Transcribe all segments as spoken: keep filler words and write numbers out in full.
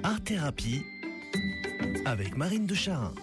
Art Thérapie avec Marine de Charin.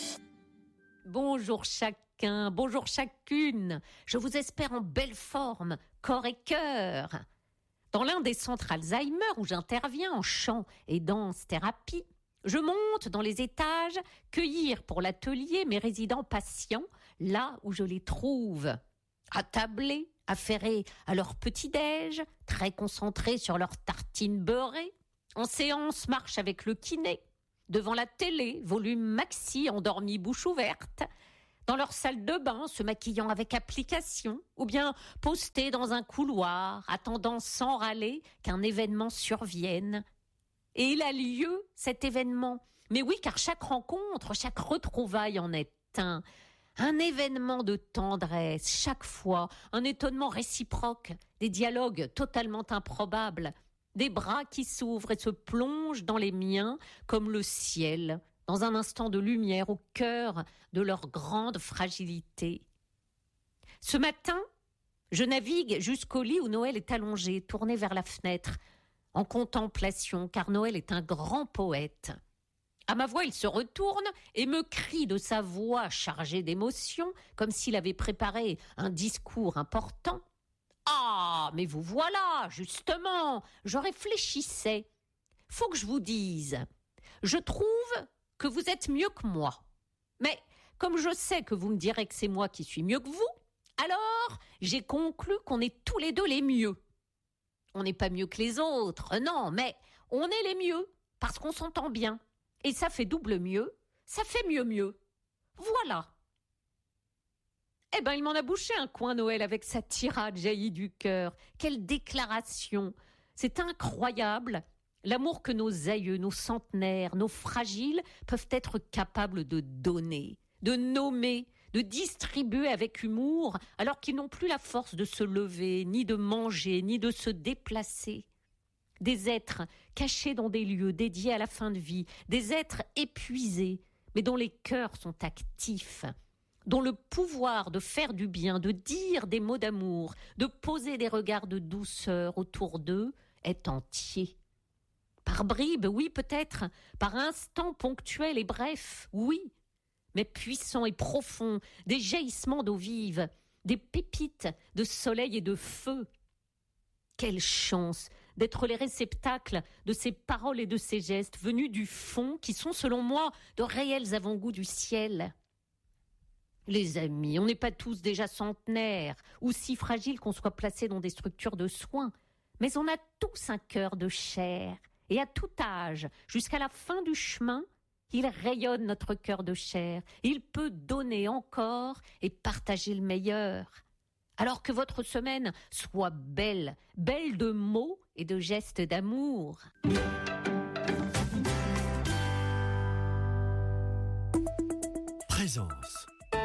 Bonjour chacun, bonjour chacune. Je vous espère en belle forme, corps et cœur. Dans l'un des centres Alzheimer où j'interviens en chant et danse thérapie, je monte dans les étages cueillir pour l'atelier mes résidents patients là où je les trouve. Attablés, affairés à leur petit-déj, très concentrés sur leur tartine beurrée, en séance marche avec le kiné, devant la télé, volume maxi, endormis bouche ouverte, dans leur salle de bain, se maquillant avec application, ou bien postés dans un couloir, attendant sans râler qu'un événement survienne. Et il a lieu, cet événement. Mais oui, car chaque rencontre, chaque retrouvaille en est un. Un événement de tendresse, chaque fois, un étonnement réciproque, des dialogues totalement improbables, des bras qui s'ouvrent et se plongent dans les miens comme le ciel, dans un instant de lumière au cœur de leur grande fragilité. Ce matin, je navigue jusqu'au lit où Noël est allongé, tourné vers la fenêtre, en contemplation, car Noël est un grand poète. À ma voix, il se retourne et me crie de sa voix chargée d'émotion, comme s'il avait préparé un discours important. « Ah, mais vous voilà, justement, je réfléchissais. Faut que je vous dise, je trouve que vous êtes mieux que moi. Mais comme je sais que vous me direz que c'est moi qui suis mieux que vous, alors j'ai conclu qu'on est tous les deux les mieux. On n'est pas mieux que les autres, non, mais on est les mieux, parce qu'on s'entend bien. Et ça fait double mieux, ça fait mieux mieux. Voilà. » Eh ben, il m'en a bouché un coin, Noël, avec sa tirade jaillie du cœur. Quelle déclaration! C'est incroyable, l'amour que nos aïeux, nos centenaires, nos fragiles peuvent être capables de donner, de nommer, de distribuer avec humour, alors qu'ils n'ont plus la force de se lever, ni de manger, ni de se déplacer. Des êtres cachés dans des lieux dédiés à la fin de vie, des êtres épuisés, mais dont les cœurs sont actifs, dont le pouvoir de faire du bien, de dire des mots d'amour, de poser des regards de douceur autour d'eux est entier. Par bribes, oui peut-être, par instants ponctuels et brefs, oui, mais puissants et profonds, des jaillissements d'eau vive, des pépites de soleil et de feu. Quelle chance d'être les réceptacles de ces paroles et de ces gestes venus du fond qui sont, selon moi, de réels avant-goûts du ciel. Les amis, on n'est pas tous déjà centenaires ou si fragiles qu'on soit placés dans des structures de soins, mais on a tous un cœur de chair et à tout âge, jusqu'à la fin du chemin, il rayonne notre cœur de chair. Il peut donner encore et partager le meilleur. Alors que votre semaine soit belle, belle de mots et de gestes d'amour. Présence.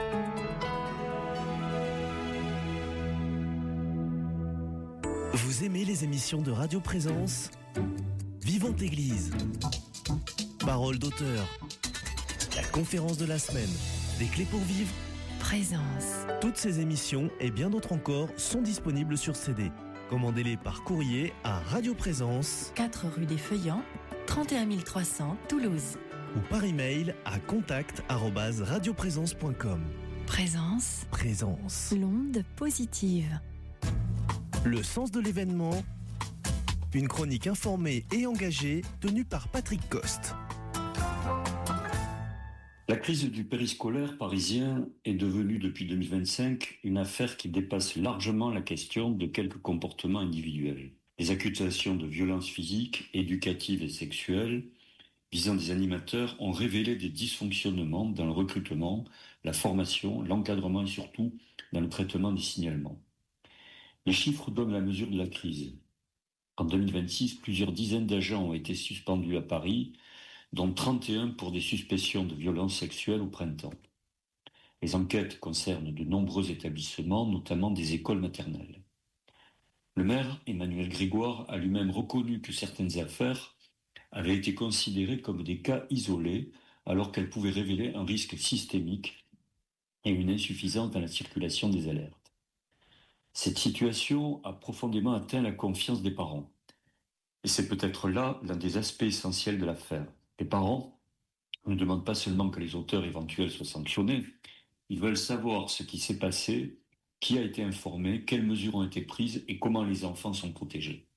Vous aimez les émissions de Radio Présence ? Vivante Église. Parole d'auteur. La conférence de la semaine. Des clés pour vivre. Présence. Toutes ces émissions et bien d'autres encore sont disponibles sur C D. Commandez-les par courrier à Radio Présence, quatre rue des Feuillants, trente et un mille trois cents, Toulouse. Ou par email à contact arobase radioprésence point com. Présence. Présence. L'onde positive. Le sens de l'événement. Une chronique informée et engagée tenue par Patrick Coste. La crise du périscolaire parisien est devenue depuis deux mille vingt-cinq une affaire qui dépasse largement la question de quelques comportements individuels. Les accusations de violences physiques, éducatives et sexuelles visant des animateurs ont révélé des dysfonctionnements dans le recrutement, la formation, l'encadrement et surtout dans le traitement des signalements. Les chiffres donnent la mesure de la crise. En deux mille vingt-six, plusieurs dizaines d'agents ont été suspendus à Paris, dont trente et un pour des suspicions de violences sexuelles au printemps. Les enquêtes concernent de nombreux établissements, notamment des écoles maternelles. Le maire, Emmanuel Grégoire, a lui-même reconnu que certaines affaires avaient été considérées comme des cas isolés, alors qu'elles pouvaient révéler un risque systémique et une insuffisance dans la circulation des alertes. Cette situation a profondément atteint la confiance des parents. Et c'est peut-être là l'un des aspects essentiels de l'affaire. Les parents ne demandent pas seulement que les auteurs éventuels soient sanctionnés, ils veulent savoir ce qui s'est passé, qui a été informé, quelles mesures ont été prises et comment les enfants sont protégés.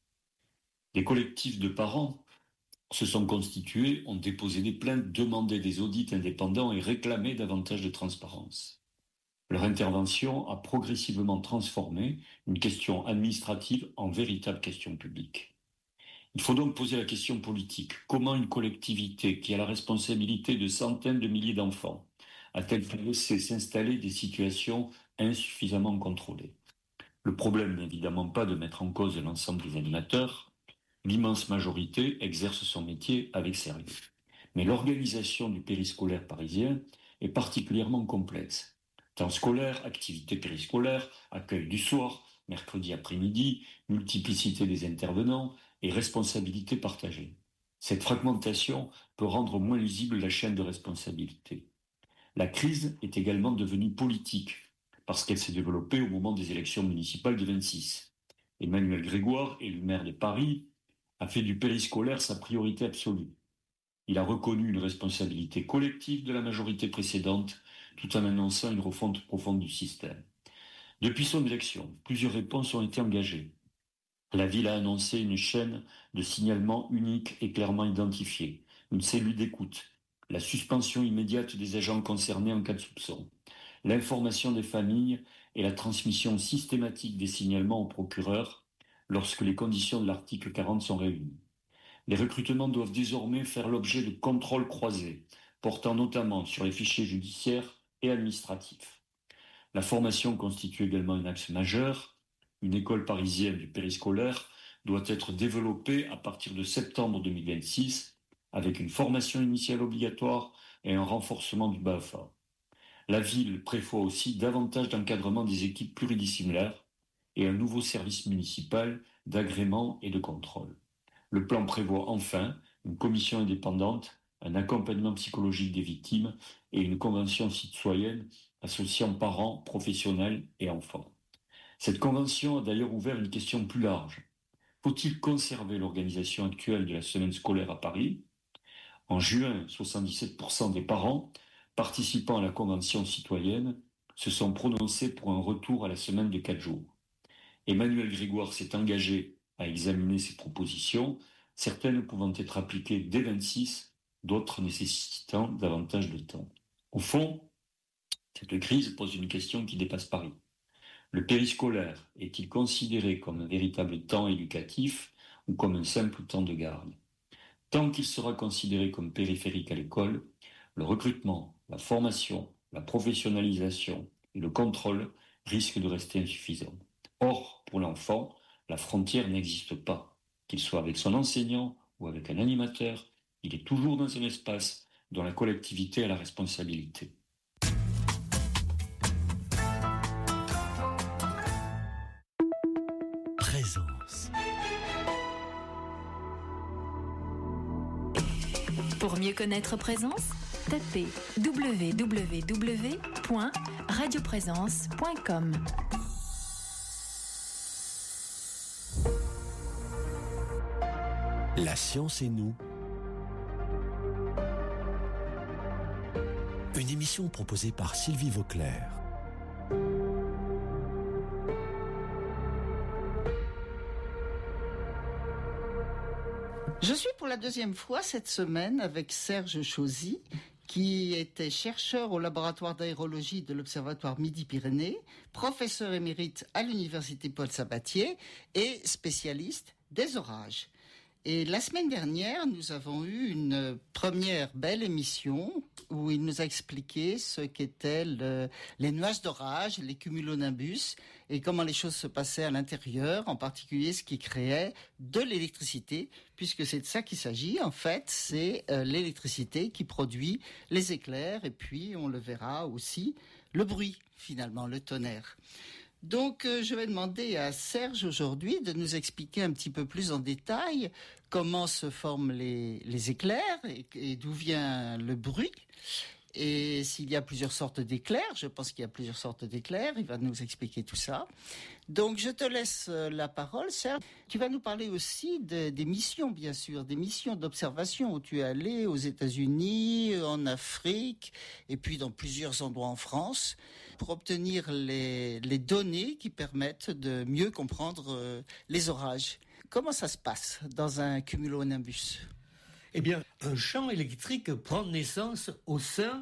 Des collectifs de parents se sont constitués, ont déposé des plaintes, demandé des audits indépendants et réclamé davantage de transparence. Leur intervention a progressivement transformé une question administrative en véritable question publique. Il faut donc poser la question politique. Comment une collectivité qui a la responsabilité de centaines de milliers d'enfants a-t-elle pu laisser s'installer des situations insuffisamment contrôlées ? Le problème n'est évidemment pas de mettre en cause l'ensemble des animateurs. L'immense majorité exerce son métier avec sérieux. Mais l'organisation du périscolaire parisien est particulièrement complexe. Temps scolaire, activités périscolaires, accueil du soir, mercredi après-midi, multiplicité des intervenants et responsabilités partagées. Cette fragmentation peut rendre moins lisible la chaîne de responsabilité. La crise est également devenue politique parce qu'elle s'est développée au moment des élections municipales de vingt-six. Emmanuel Grégoire, élu maire de Paris, a fait du périscolaire sa priorité absolue. Il a reconnu une responsabilité collective de la majorité précédente tout en annonçant une refonte profonde du système. Depuis son élection, plusieurs réponses ont été engagées. La ville a annoncé une chaîne de signalement unique et clairement identifiée, une cellule d'écoute, la suspension immédiate des agents concernés en cas de soupçon, l'information des familles et la transmission systématique des signalements au procureur lorsque les conditions de l'article quarante sont réunies. Les recrutements doivent désormais faire l'objet de contrôles croisés, portant notamment sur les fichiers judiciaires et administratifs. La formation constitue également un axe majeur. Une école parisienne du périscolaire doit être développée à partir de septembre deux mille vingt-six avec une formation initiale obligatoire et un renforcement du B A F A. La ville prévoit aussi davantage d'encadrement des équipes pluridisciplinaires et un nouveau service municipal d'agrément et de contrôle. Le plan prévoit enfin une commission indépendante, un accompagnement psychologique des victimes et une convention citoyenne associant parents, professionnels et enfants. Cette convention a d'ailleurs ouvert une question plus large. Faut-il conserver l'organisation actuelle de la semaine scolaire à Paris ? En juin, soixante-dix-sept pour cent des parents participant à la convention citoyenne se sont prononcés pour un retour à la semaine de quatre jours. Emmanuel Grégoire s'est engagé à examiner ces propositions, certaines pouvant être appliquées dès vingt-six, d'autres nécessitant davantage de temps. Au fond, cette crise pose une question qui dépasse Paris. Le périscolaire est-il considéré comme un véritable temps éducatif ou comme un simple temps de garde ? Tant qu'il sera considéré comme périphérique à l'école, le recrutement, la formation, la professionnalisation et le contrôle risquent de rester insuffisants. Or, pour l'enfant, la frontière n'existe pas. Qu'il soit avec son enseignant ou avec un animateur, il est toujours dans un espace dont la collectivité a la responsabilité. Présence. Pour mieux connaître Présence, tapez w w w point radio présence point com. La science et nous. Une émission proposée par Sylvie Vauclair. Je suis pour la deuxième fois cette semaine avec Serge Chauzy, qui était chercheur au laboratoire d'aérologie de l'Observatoire Midi-Pyrénées, professeur émérite à l'Université Paul Sabatier et spécialiste des orages. Et la semaine dernière, nous avons eu une première belle émission où il nous a expliqué ce qu'étaient le, les nuages d'orage, les cumulonimbus, et comment les choses se passaient à l'intérieur, en particulier ce qui créait de l'électricité, puisque c'est de ça qu'il s'agit. En fait, c'est euh, l'électricité qui produit les éclairs, et puis on le verra aussi, le bruit, finalement, le tonnerre. Donc, euh, je vais demander à Serge aujourd'hui de nous expliquer un petit peu plus en détail comment se forment les, les éclairs et, et d'où vient le bruit. et s'il y a plusieurs sortes d'éclairs. Je pense qu'il y a plusieurs sortes d'éclairs. Il va nous expliquer tout ça. Donc, je te laisse la parole, Serge. Tu vas nous parler aussi de, des missions, bien sûr, des missions d'observation où tu es allé aux États-Unis, en Afrique, et puis dans plusieurs endroits en France, pour obtenir les, les données qui permettent de mieux comprendre euh, les orages. Comment ça se passe dans un cumulonimbus ? Eh bien, un champ électrique prend naissance au sein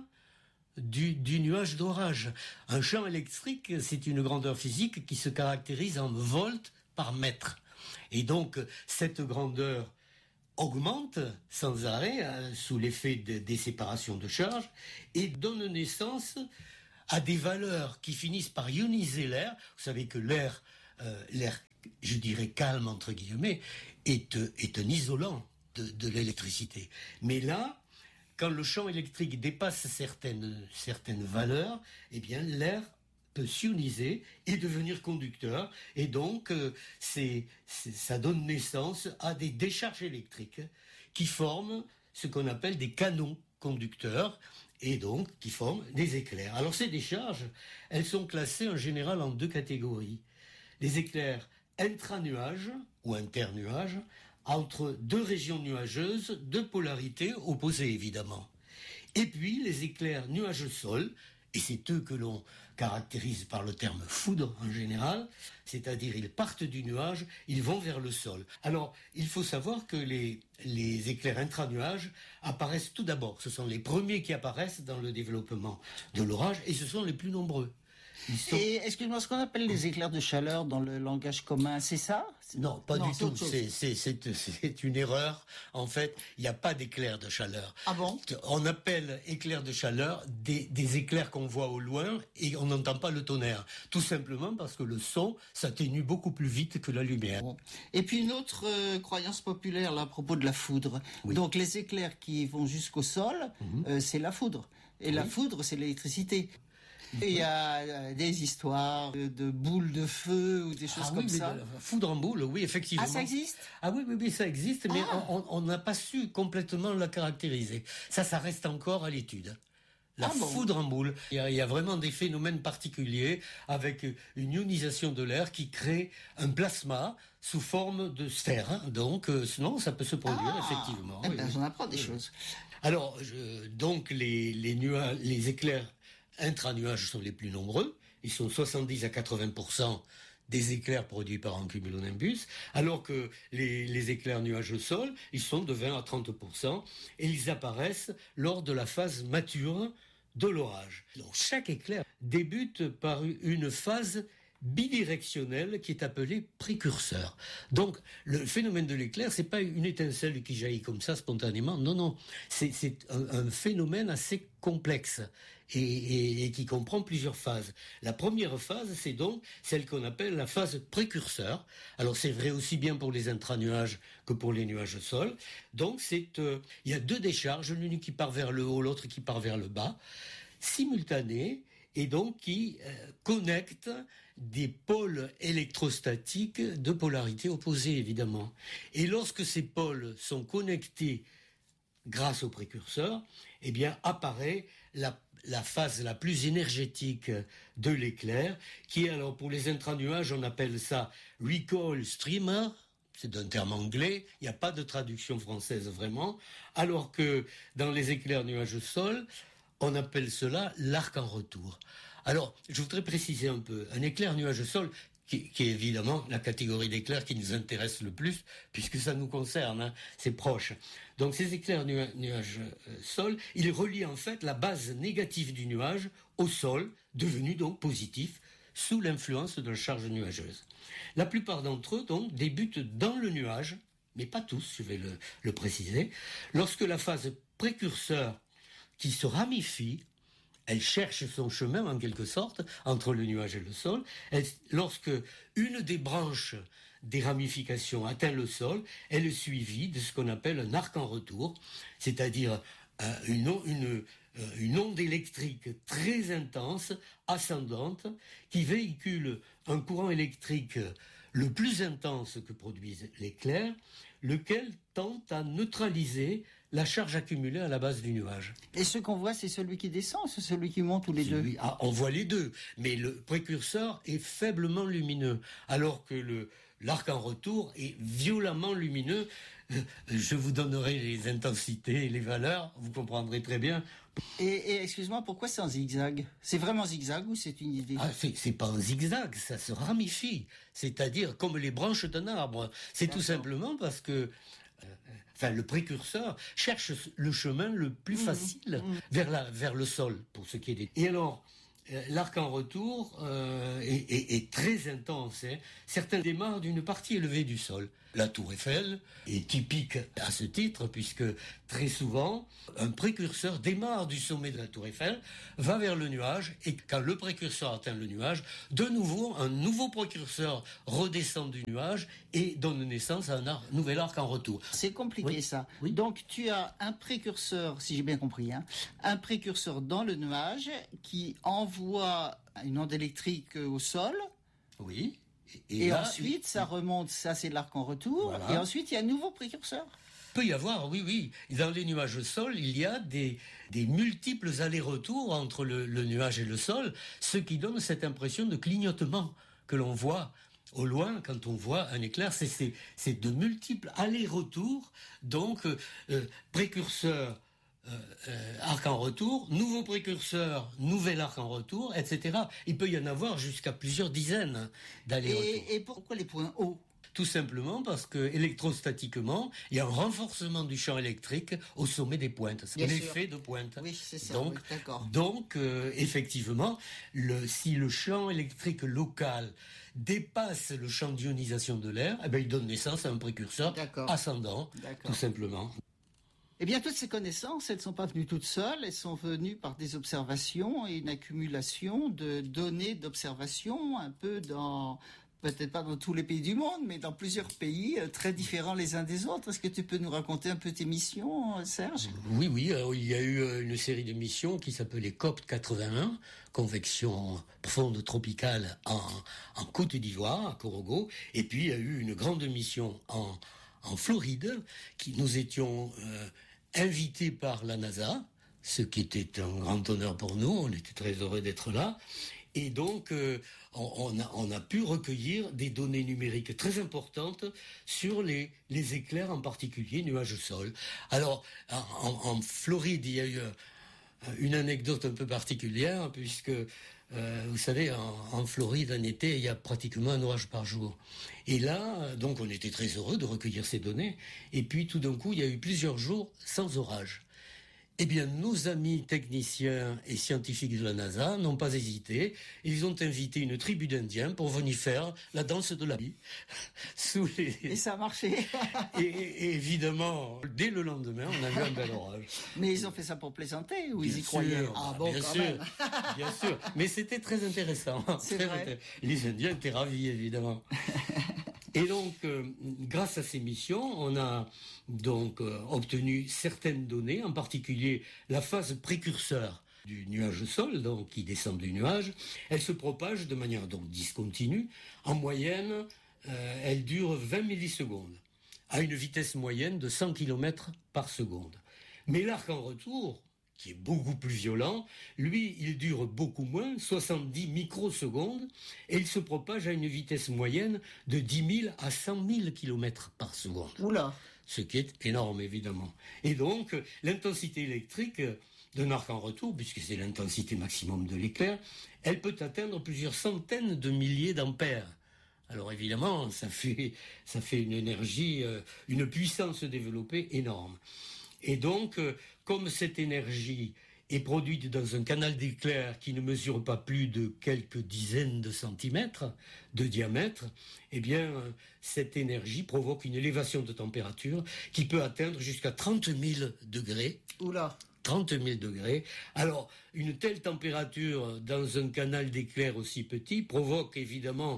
du, du nuage d'orage. Un champ électrique, c'est une grandeur physique qui se caractérise en volts par mètre. Et donc, cette grandeur augmente sans arrêt euh, sous l'effet de, des séparations de charge et donne naissance à des valeurs qui finissent par ioniser l'air. Vous savez que l'air, euh, l'air, je dirais calme entre guillemets, est, est un isolant de, de l'électricité. Mais là, quand le champ électrique dépasse certaines, certaines valeurs, eh bien l'air peut s'ioniser et devenir conducteur. Et donc, euh, c'est, c'est, ça donne naissance à des décharges électriques qui forment ce qu'on appelle des canons conducteurs et donc qui forment des éclairs. Alors ces décharges, elles sont classées en général en deux catégories. Les éclairs intra-nuages ou inter-nuages, entre deux régions nuageuses de polarité opposée évidemment. Et puis les éclairs nuages-sol, et c'est eux que l'on caractérise par le terme foudre en général, c'est-à-dire ils partent du nuage, ils vont vers le sol. Alors, il faut savoir que les, les éclairs intra-nuages apparaissent tout d'abord. Ce sont les premiers qui apparaissent dans le développement de l'orage, et ce sont les plus nombreux. Sont... Et excuse-moi, ce qu'on appelle les éclairs de chaleur dans le langage commun, c'est ça ? Non, pas non, du tout. C'est, c'est, c'est, c'est une erreur. En fait, il n'y a pas d'éclairs de chaleur. Ah bon ? On appelle éclairs de chaleur des, des éclairs qu'on voit au loin et on n'entend pas le tonnerre. Tout simplement parce que le son s'atténue beaucoup plus vite que la lumière. Bon. Et puis une autre euh, croyance populaire là, à propos de la foudre. Oui. Donc les éclairs qui vont jusqu'au sol, mm-hmm. euh, c'est la foudre. Et oui. La foudre, c'est l'électricité. Et il y a des histoires de boules de feu ou des choses ah, comme oui, ça. Mais foudre en boule, oui, effectivement. Ah, ça existe ? Ah oui, oui, oui, ça existe, mais ah. on n'a pas su complètement la caractériser. Ça, ça reste encore à l'étude. La ah bon. foudre en boule. Il y, a, il y a vraiment des phénomènes particuliers avec une ionisation de l'air qui crée un plasma sous forme de sphère. Hein. Donc, euh, sinon, ça peut se produire, ah. effectivement. Eh oui, ben, oui. J'en apprends des oui. choses. Alors, je, donc, les, les, nuages, les éclairs intra-nuages sont les plus nombreux. Ils sont soixante-dix à quatre-vingts pour cent des éclairs produits par un cumulonimbus, alors que les, les éclairs nuages-sol, ils sont de vingt à trente pour cent et ils apparaissent lors de la phase mature de l'orage. Donc, chaque éclair débute par une phase bidirectionnelle qui est appelée précurseur. Donc, le phénomène de l'éclair, c'est pas une étincelle qui jaillit comme ça spontanément. Non, non. C'est, c'est un, un phénomène assez complexe et, et, et qui comprend plusieurs phases. La première phase, c'est donc celle qu'on appelle la phase précurseur. Alors, c'est vrai aussi bien pour les intranuages que pour les nuages sol. Donc, c'est, euh, il y a deux décharges, l'une qui part vers le haut, l'autre qui part vers le bas, simultanées, et donc qui euh, connectent des pôles électrostatiques de polarité opposée, évidemment. Et lorsque ces pôles sont connectés grâce au précurseur, eh bien, apparaît la, la phase la plus énergétique de l'éclair, qui est, alors, pour les intranuages, on appelle ça « recoil streamer », c'est un terme anglais, il n'y a pas de traduction française vraiment, alors que dans les éclairs nuages-sol, on appelle cela l'arc en retour. Alors, je voudrais préciser un peu. Un éclair nuage-sol, qui, qui est évidemment la catégorie d'éclairs qui nous intéresse le plus, puisque ça nous concerne, hein, c'est proche. Donc, ces éclairs nua- nuage-sol, ils relient en fait la base négative du nuage au sol, devenu donc positif, sous l'influence de la charge nuageuse. La plupart d'entre eux, donc, débutent dans le nuage, mais pas tous, je vais le, le préciser, lorsque la phase précurseur qui se ramifie, elle cherche son chemin en quelque sorte entre le nuage et le sol. Elle, lorsque une des branches des ramifications atteint le sol, elle est suivie de ce qu'on appelle un arc en retour, c'est-à-dire euh, une, une, euh, une onde électrique très intense, ascendante, qui véhicule un courant électrique le plus intense que produisent l'éclair lequel tente à neutraliser la charge accumulée à la base du nuage. Et ce qu'on voit, c'est celui qui descend ou c'est celui qui monte ou les Celui, deux? ah, on voit les deux, mais le précurseur est faiblement lumineux, alors que le, l'arc en retour est violemment lumineux. Je vous donnerai les intensités et les valeurs, vous comprendrez très bien. Et, et excuse-moi, pourquoi c'est en zigzag? C'est vraiment zigzag ou c'est une idée? Ah, c'est, c'est pas un zigzag, ça se ramifie, c'est-à-dire comme les branches d'un arbre. C'est D'accord. tout simplement parce que euh, enfin, le précurseur cherche le chemin le plus Mmh, facile mmh. vers, la, vers le sol, pour ce qui est des... Et alors, euh, l'arc en retour euh, est, est, est très intense. Hein. Certains démarrent d'une partie élevée du sol. La tour Eiffel est typique à ce titre, puisque très souvent, un précurseur démarre du sommet de la tour Eiffel, va vers le nuage, et quand le précurseur atteint le nuage, de nouveau, un nouveau précurseur redescend du nuage et donne naissance à un arc, nouvel arc en retour. C'est compliqué Oui. ça. Oui. Donc tu as un précurseur, si j'ai bien compris, hein, un précurseur dans le nuage qui envoie une onde électrique au sol. Oui. Et, là, ensuite, ça remonte, ça c'est l'arc en retour. Voilà. Et ensuite, il y a un nouveau précurseur. peut y avoir, oui, oui. Dans les nuages au sol, il y a des, des multiples allers-retours entre le, le nuage et le sol, ce qui donne cette impression de clignotement que l'on voit au loin quand on voit un éclair. C'est, c'est, c'est de multiples allers-retours, donc euh, euh, précurseur, Euh, euh, arc en retour, nouveau précurseur, nouvel arc en retour, et cetera. Il peut y en avoir jusqu'à plusieurs dizaines d'allers-retours. Et, et pourquoi les points hauts? Tout simplement parce que électrostatiquement, il y a un renforcement du champ électrique au sommet des pointes. C'est Bien l'effet sûr. de pointe. Oui, c'est ça. Donc, oui, d'accord. donc euh, effectivement, le, si le champ électrique local dépasse le champ d'ionisation de l'air, eh ben, il donne naissance à un précurseur D'accord. ascendant, D'accord. tout simplement. Eh bien, toutes ces connaissances, elles ne sont pas venues toutes seules, elles sont venues par des observations et une accumulation de données d'observation, un peu dans, peut-être pas dans tous les pays du monde, mais dans plusieurs pays euh, très différents les uns des autres. Est-ce que tu peux nous raconter un peu tes missions, euh, Serge? Oui, oui, alors, il y a eu euh, une série de missions qui s'appelait C O P quatre-vingt-un, convection profonde tropicale en, en Côte d'Ivoire, à Corogo, et puis il y a eu une grande mission en, en Floride, qui nous étions euh, invités par la NASA, ce qui était un grand honneur pour nous, on était très heureux d'être là. Et donc, euh, on, on, a, on a pu recueillir des données numériques très importantes sur les, les éclairs, en particulier nuages-sol. Alors, en, en Floride, il y a eu une anecdote un peu particulière, puisque, euh, vous savez, en, en Floride, en été, il y a pratiquement un orage par jour. Et là, donc, on était très heureux de recueillir ces données. Et puis, tout d'un coup, il y a eu plusieurs jours sans orage. Eh bien, nos amis techniciens et scientifiques de la NASA n'ont pas hésité. Ils ont invité une tribu d'Indiens pour venir faire la danse de la vie. Sous les... Et ça a marché. et, et évidemment, dès le lendemain, on a eu un bel orage. Mais ils ont fait ça pour plaisanter ou Bien ils y sûr, croyaient? bah, Ah bon, bien quand sûr, même. bien sûr. Mais c'était très intéressant. C'est Très vrai. intéressant. Les Indiens étaient ravis, évidemment. Et donc, euh, grâce à ces missions, on a donc euh, obtenu certaines données, en particulier la phase précurseur du nuage au sol, donc qui descend du nuage. Elle se propage de manière donc discontinue. En moyenne, euh, elle dure vingt millisecondes, à une vitesse moyenne de cent kilomètres par seconde. Mais l'arc en retour, qui est beaucoup plus violent, lui, il dure beaucoup moins, soixante-dix microsecondes, et il se propage à une vitesse moyenne de dix mille à cent mille kilomètres par seconde. Oula. Ce qui est énorme, évidemment. Et donc, l'intensité électrique d'un arc en retour, puisque c'est l'intensité maximum de l'éclair, elle peut atteindre plusieurs centaines de milliers d'ampères. Alors évidemment, ça fait, ça fait une énergie, euh, une puissance développée énorme. Et donc, euh, comme cette énergie est produite dans un canal d'éclair qui ne mesure pas plus de quelques dizaines de centimètres de diamètre, eh bien, euh, cette énergie provoque une élévation de température qui peut atteindre jusqu'à trente mille degrés. Oula. trente mille degrés. Alors, une telle température dans un canal d'éclair aussi petit provoque évidemment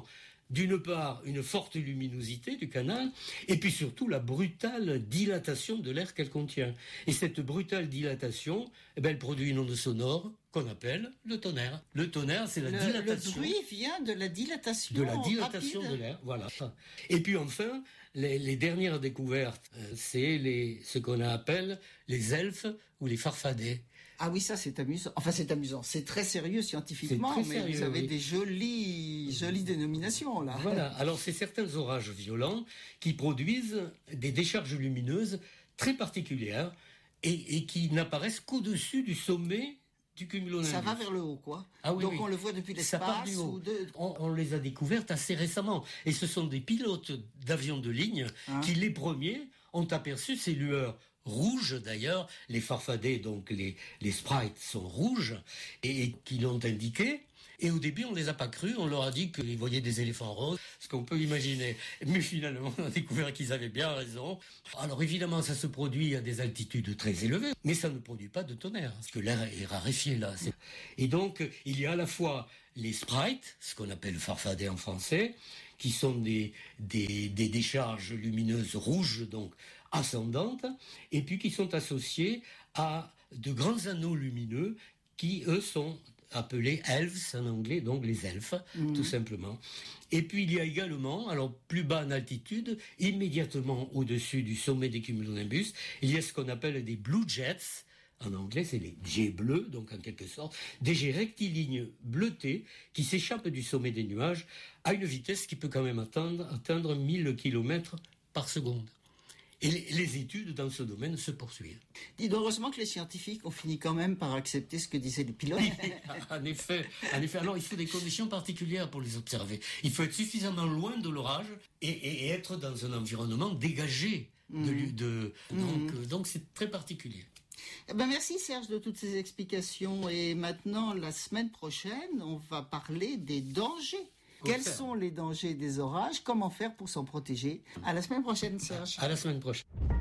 d'une part, une forte luminosité du canal, et puis surtout la brutale dilatation de l'air qu'elle contient. Et cette brutale dilatation, eh ben, elle produit une onde sonore qu'on appelle le tonnerre. Le tonnerre, c'est la le, dilatation. Le bruit vient de la dilatation De la dilatation rapide. de l'air, voilà. Et puis enfin, les, les dernières découvertes, euh, c'est les, ce qu'on appelle les elfes ou les farfadets. Ah oui, ça c'est amusant. Enfin, c'est amusant. C'est très sérieux scientifiquement, C'est très mais sérieux, vous avez oui. des jolies, jolies dénominations là. Voilà. Alors, c'est certains orages violents qui produisent des décharges lumineuses très particulières et, et qui n'apparaissent qu'au-dessus du sommet du cumulonimbus. Ça va vers le haut, quoi. Ah oui, Donc oui. on le voit depuis Ça part l'espace du haut. ou de... on, on les a découvertes assez récemment. Et ce sont des pilotes d'avions de ligne Hein qui, les premiers, ont aperçu ces lueurs rouges d'ailleurs. Les farfadets, donc les, les sprites, sont rouges et, et qui l'ont indiqué. Et au début, on ne les a pas crus, on leur a dit qu'ils voyaient des éléphants roses, ce qu'on peut imaginer. Mais finalement, on a découvert qu'ils avaient bien raison. Alors évidemment, ça se produit à des altitudes très élevées, mais ça ne produit pas de tonnerre, parce que l'air est raréfié là. Et donc, il y a à la fois les sprites, ce qu'on appelle farfadets en français, qui sont des, des, des décharges lumineuses rouges, donc ascendantes, et puis qui sont associés à de grands anneaux lumineux qui, eux, sont appelés elves en anglais, donc les elfes, mmh. tout simplement. Et puis il y a également, alors plus bas en altitude, immédiatement au-dessus du sommet des cumulonimbus, il y a ce qu'on appelle des blue jets. En anglais, c'est les jets bleus, donc en quelque sorte, des jets rectilignes bleutés qui s'échappent du sommet des nuages à une vitesse qui peut quand même atteindre, atteindre mille kilomètres par seconde. Et les, les études dans ce domaine se poursuivent. Dis donc, heureusement que les scientifiques ont fini quand même par accepter ce que disaient les pilotes. en effet, en effet. Alors, il faut des conditions particulières pour les observer. Il faut être suffisamment loin de l'orage et, et, et être dans un environnement dégagé. Mmh. De, de, donc, mmh. donc, c'est très particulier. Eh ben merci Serge de toutes ces explications. Et maintenant, la semaine prochaine, on va parler des dangers. Quels faire. sont les dangers des orages? Comment faire pour s'en protéger? À la semaine prochaine, Serge. À la semaine prochaine.